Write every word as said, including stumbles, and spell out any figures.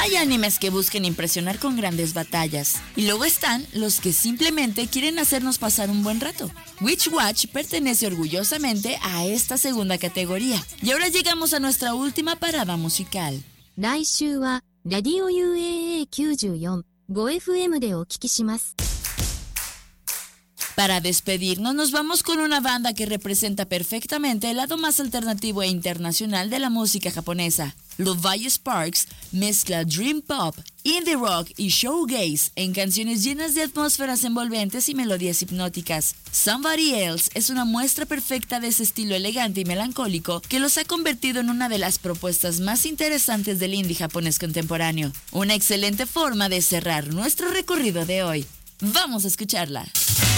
Hay animes que buscan impresionar con grandes batallas, y luego están los que simplemente quieren hacernos pasar un buen rato. Witch Watch pertenece orgullosamente a esta segunda categoría. Y ahora llegamos a nuestra última parada musical. 来週はラディオ ユーエーエーきゅうじゅうよん ごエフエム でお聞きします。 Para despedirnos nos vamos con una banda que representa perfectamente el lado más alternativo e internacional de la música japonesa. Lovalle Sparks mezcla dream pop, indie rock y showgaze en canciones llenas de atmósferas envolventes y melodías hipnóticas. Somebody Else es una muestra perfecta de ese estilo elegante y melancólico que los ha convertido en una de las propuestas más interesantes del indie japonés contemporáneo. Una excelente forma de cerrar nuestro recorrido de hoy. ¡Vamos a escucharla!